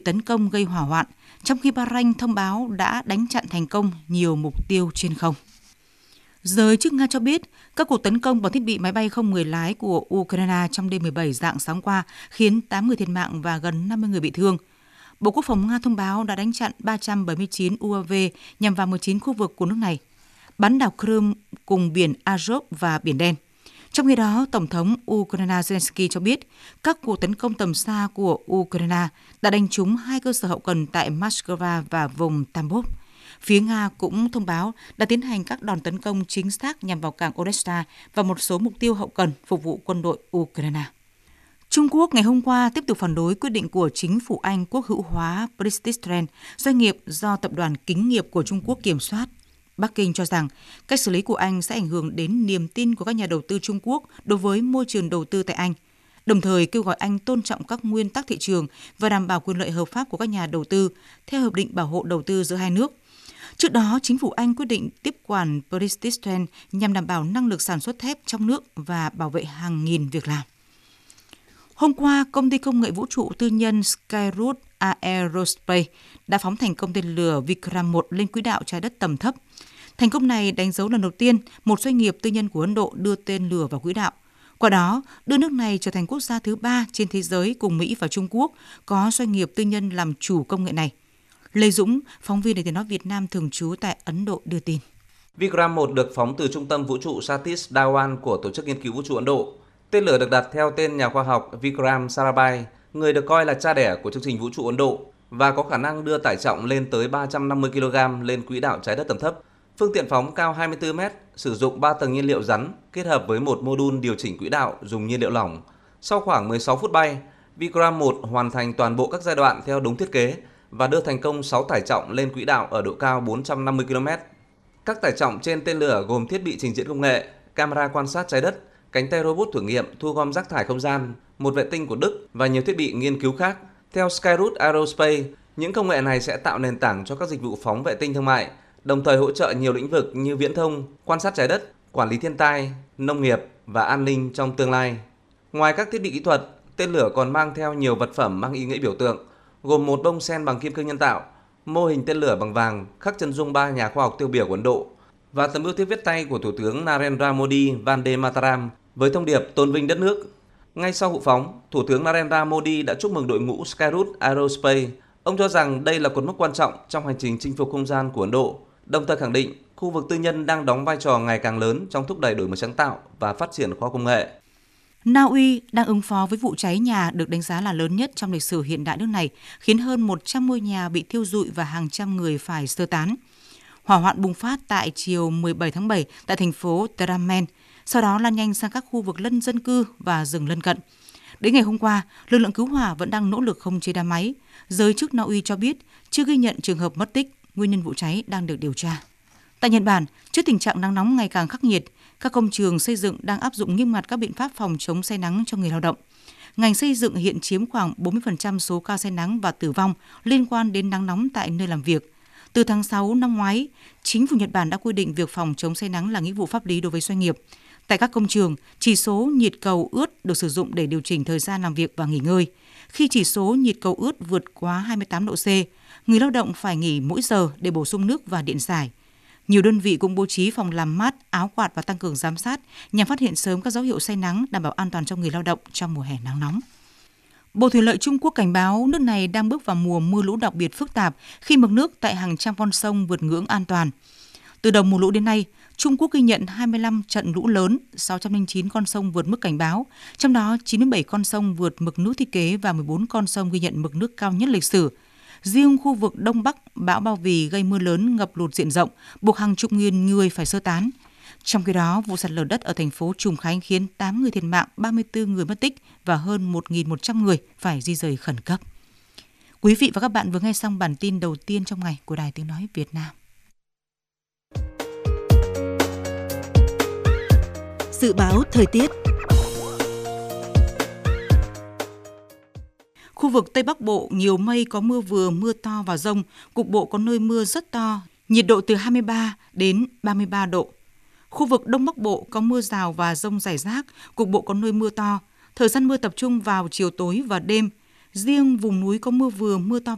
tấn công gây hỏa hoạn, trong khi Bahrain thông báo đã đánh chặn thành công nhiều mục tiêu trên không. Giới chức Nga cho biết, các cuộc tấn công bằng thiết bị máy bay không người lái của Ukraine trong đêm 17 rạng sáng qua khiến 8 người thiệt mạng và gần 50 người bị thương. Bộ Quốc phòng Nga thông báo đã đánh chặn 379 UAV nhằm vào 19 khu vực của nước này, bán đảo Crimea cùng biển Azov và Biển Đen. Trong khi đó, Tổng thống Ukraine Zelensky cho biết các cuộc tấn công tầm xa của Ukraine đã đánh trúng 2 cơ sở hậu cần tại Moscow và vùng Tambov. Phía Nga cũng thông báo đã tiến hành các đòn tấn công chính xác nhằm vào cảng Odessa và một số mục tiêu hậu cần phục vụ quân đội Ukraine. Trung Quốc ngày hôm qua tiếp tục phản đối quyết định của chính phủ Anh quốc hữu hóa British Trend, doanh nghiệp do tập đoàn Kính nghiệp của Trung Quốc kiểm soát. Bắc Kinh cho rằng cách xử lý của Anh sẽ ảnh hưởng đến niềm tin của các nhà đầu tư Trung Quốc đối với môi trường đầu tư tại Anh, đồng thời kêu gọi Anh tôn trọng các nguyên tắc thị trường và đảm bảo quyền lợi hợp pháp của các nhà đầu tư theo Hiệp định Bảo hộ Đầu tư giữa hai nước. Trước đó, chính phủ Anh quyết định tiếp quản British Trend nhằm đảm bảo năng lực sản xuất thép trong nước và bảo vệ hàng nghìn việc làm. Hôm qua, công ty công nghệ vũ trụ tư nhân Skyroot Aerospace đã phóng thành công tên lửa Vikram-1 lên quỹ đạo trái đất tầm thấp. Thành công này đánh dấu lần đầu tiên một doanh nghiệp tư nhân của Ấn Độ đưa tên lửa vào quỹ đạo. Qua đó, đưa nước này trở thành quốc gia thứ 3 trên thế giới cùng Mỹ và Trung Quốc có doanh nghiệp tư nhân làm chủ công nghệ này. Lê Dũng, phóng viên Đài Tiếng nói Việt Nam thường trú tại Ấn Độ đưa tin. Vikram-1 được phóng từ trung tâm vũ trụ Satish Dhawan của Tổ chức Nghiên cứu Vũ trụ Ấn Độ. Tên lửa được đặt theo tên nhà khoa học Vikram Sarabhai, người được coi là cha đẻ của chương trình vũ trụ Ấn Độ và có khả năng đưa tải trọng lên tới 350 kg lên quỹ đạo trái đất tầm thấp. Phương tiện phóng cao 24 m, sử dụng 3 tầng nhiên liệu rắn kết hợp với một mô đun điều chỉnh quỹ đạo dùng nhiên liệu lỏng. Sau khoảng 16 phút bay, Vikram-1 hoàn thành toàn bộ các giai đoạn theo đúng thiết kế và đưa thành công 6 tải trọng lên quỹ đạo ở độ cao 450 km. Các tải trọng trên tên lửa gồm thiết bị trình diễn công nghệ, camera quan sát trái đất, cánh tay robot thử nghiệm thu gom rác thải không gian, một vệ tinh của Đức và nhiều thiết bị nghiên cứu khác. Theo Skyroot Aerospace, những công nghệ này sẽ tạo nền tảng cho các dịch vụ phóng vệ tinh thương mại, đồng thời hỗ trợ nhiều lĩnh vực như viễn thông, quan sát trái đất, quản lý thiên tai, nông nghiệp và an ninh trong tương lai. Ngoài các thiết bị kỹ thuật, tên lửa còn mang theo nhiều vật phẩm mang ý nghĩa biểu tượng, gồm một bông sen bằng kim cương nhân tạo, mô hình tên lửa bằng vàng khắc chân dung 3 nhà khoa học tiêu biểu của Ấn Độ và tấm bưu thiếp viết tay của Thủ tướng Narendra Modi Vande Mataram với thông điệp tôn vinh đất nước. Ngay sau vụ phóng, Thủ tướng Narendra Modi đã chúc mừng đội ngũ Skyroot Aerospace. Ông cho rằng đây là cột mốc quan trọng trong hành trình chinh phục không gian của Ấn Độ, đồng thời khẳng định khu vực tư nhân đang đóng vai trò ngày càng lớn trong thúc đẩy đổi mới sáng tạo và phát triển khoa học công nghệ. Na Uy đang ứng phó với vụ cháy nhà được đánh giá là lớn nhất trong lịch sử hiện đại nước này, khiến hơn 100 ngôi nhà bị thiêu rụi và hàng trăm người phải sơ tán. Hỏa hoạn bùng phát tại chiều 17 tháng 7 tại thành phố Drammen, sau đó lan nhanh sang các khu vực lân dân cư và rừng lân cận. Đến ngày hôm qua, lực lượng cứu hỏa vẫn đang nỗ lực khống chế đám cháy. Giới chức Na Uy cho biết chưa ghi nhận trường hợp mất tích, nguyên nhân vụ cháy đang được điều tra. Tại Nhật Bản, trước tình trạng nắng nóng ngày càng khắc nghiệt, các công trường xây dựng đang áp dụng nghiêm ngặt các biện pháp phòng chống say nắng cho người lao động. Ngành xây dựng hiện chiếm khoảng 40% số ca say nắng và tử vong liên quan đến nắng nóng tại nơi làm việc. Từ tháng 6 năm ngoái, chính phủ Nhật Bản đã quy định việc phòng chống say nắng là nghĩa vụ pháp lý đối với doanh nghiệp. Tại các công trường, chỉ số nhiệt cầu ướt được sử dụng để điều chỉnh thời gian làm việc và nghỉ ngơi. Khi chỉ số nhiệt cầu ướt vượt quá 28 độ C, người lao động phải nghỉ mỗi giờ để bổ sung nước và điện giải. Nhiều đơn vị cũng bố trí phòng làm mát, áo quạt và tăng cường giám sát nhằm phát hiện sớm các dấu hiệu say nắng, đảm bảo an toàn cho người lao động trong mùa hè nắng nóng. Bộ Thủy lợi Trung Quốc cảnh báo nước này đang bước vào mùa mưa lũ đặc biệt phức tạp khi mực nước tại hàng trăm con sông vượt ngưỡng an toàn. Từ đầu mùa lũ đến nay, Trung Quốc ghi nhận 25 trận lũ lớn, 609 con sông vượt mức cảnh báo, trong đó 97 con sông vượt mực nước thiết kế và 14 con sông ghi nhận mực nước cao nhất lịch sử. Riêng khu vực Đông Bắc, bão Bao Vì gây mưa lớn ngập lụt diện rộng, buộc hàng chục nghìn người phải sơ tán. Trong khi đó, vụ sạt lở đất ở thành phố Trùng Khánh khiến 8 người thiệt mạng, 34 người mất tích và hơn 1.100 người phải di dời khẩn cấp. Quý vị và các bạn vừa nghe xong bản tin đầu tiên trong ngày của Đài Tiếng nói Việt Nam. Dự báo thời tiết. Khu vực Tây Bắc Bộ nhiều mây, có mưa vừa, mưa to và dông, cục bộ có nơi mưa rất to, nhiệt độ từ 23 đến 33 độ. Khu vực Đông Bắc Bộ có mưa rào và dông rải rác, cục bộ có nơi mưa to. Thời gian mưa tập trung vào chiều tối và đêm. Riêng vùng núi có mưa vừa, mưa to